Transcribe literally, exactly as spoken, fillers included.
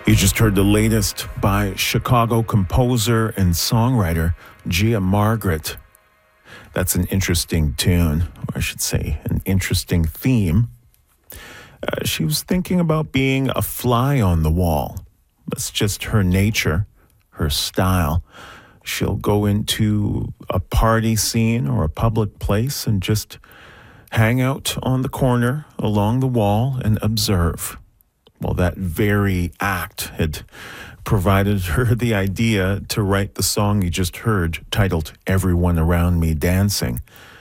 You just heard the latest by Chicago composer and songwriter Gia Margaret. That's an interesting tune, or I should say, an interesting theme. Uh, she was thinking about being a fly on the wall. That's just her nature, her style. She'll go into a party scene or a public place and just hang out on the corner along the wall and observe. Well, that very act had provided her the idea to write the song you just heard, titled Everyone Around Me Dancing.